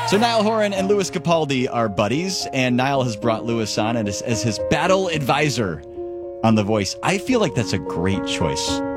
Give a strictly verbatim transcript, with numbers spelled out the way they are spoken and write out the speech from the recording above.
So Niall Horan and Louis Capaldi are buddies, and Niall has brought Louis on as, as his battle advisor on The Voice. I feel like that's a great choice.